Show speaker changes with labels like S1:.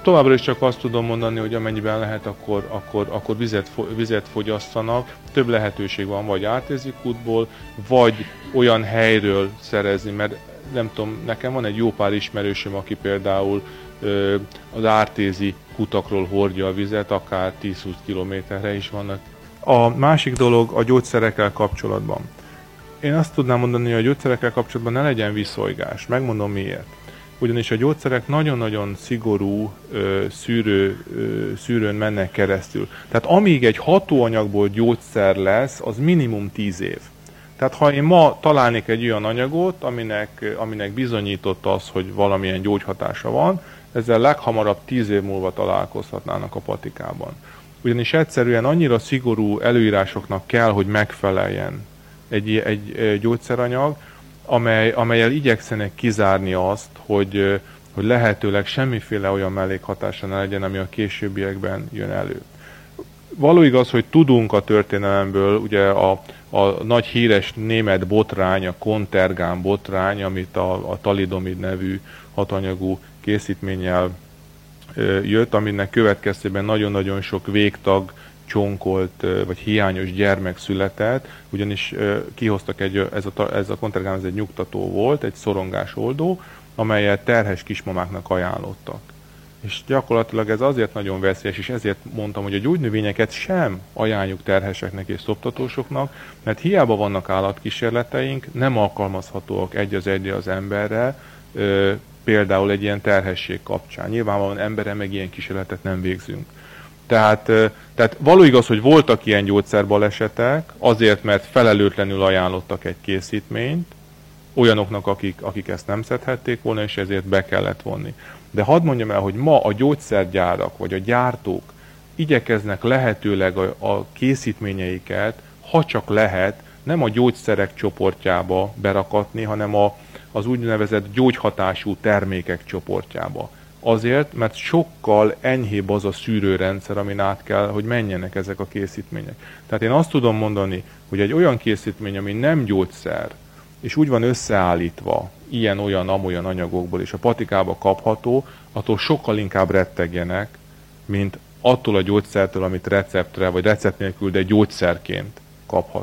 S1: továbbra is csak azt tudom mondani, hogy amennyiben lehet, akkor vizet fogyasztanak. Több lehetőség van, vagy ártézi kútból, vagy olyan helyről szerezni, mert nem tudom, nekem van egy jó pár ismerősöm, aki például az ártézi kutakról hordja a vizet, akár 10-20 kilométerre is vannak. A másik dolog a gyógyszerekkel kapcsolatban. Én azt tudnám mondani, hogy a gyógyszerekkel kapcsolatban ne legyen viszolygás. Megmondom miért. Ugyanis a gyógyszerek nagyon-nagyon szigorú szűrőn mennek keresztül. Tehát amíg egy hatóanyagból gyógyszer lesz, az minimum 10 év. Tehát ha én ma találnék egy olyan anyagot, aminek bizonyított az, hogy valamilyen gyógyhatása van, ezzel leghamarabb 10 év múlva találkozhatnának a patikában. Ugyanis egyszerűen annyira szigorú előírásoknak kell, hogy megfeleljen egy gyógyszeranyag, amelyel igyekszenek kizárni azt, hogy lehetőleg semmiféle olyan mellékhatása ne legyen, ami a későbbiekben jön elő. Való igaz, hogy tudunk a történelemből, ugye a nagy híres német botrány, a Contergan botrány, amit a talidomid nevű hatanyagú készítménnyel jött, aminek következtében nagyon-nagyon sok végtag, csonkolt vagy hiányos gyermek született, ugyanis kihoztak ez a Contergan, ez egy nyugtató volt, egy szorongásoldó, amelyet terhes kismamáknak ajánlottak. És gyakorlatilag ez azért nagyon veszélyes, és ezért mondtam, hogy a gyógynövényeket sem ajánljuk terheseknek és szoptatósoknak, mert hiába vannak állatkísérleteink, nem alkalmazhatóak egy az egyre az emberre, például egy ilyen terhesség kapcsán. Nyilvánvalóan emberre meg ilyen kísérletet nem végzünk. Tehát való igaz, hogy voltak ilyen gyógyszerbalesetek, azért, mert felelőtlenül ajánlottak egy készítményt, olyanoknak, akik ezt nem szedhették volna, és ezért be kellett vonni. De hadd mondjam el, hogy ma a gyógyszergyárak, vagy a gyártók igyekeznek lehetőleg a készítményeiket, ha csak lehet, nem a gyógyszerek csoportjába berakatni, hanem az úgynevezett gyógyhatású termékek csoportjába. Azért, mert sokkal enyhébb az a szűrőrendszer, amin át kell, hogy menjenek ezek a készítmények. Tehát én azt tudom mondani, hogy egy olyan készítmény, ami nem gyógyszer, és úgy van összeállítva ilyen-olyan-amolyan anyagokból, és a patikába kapható, attól sokkal inkább rettegjenek, mint attól a gyógyszertől, amit receptre, vagy recept nélkül, de gyógyszerként kaphat.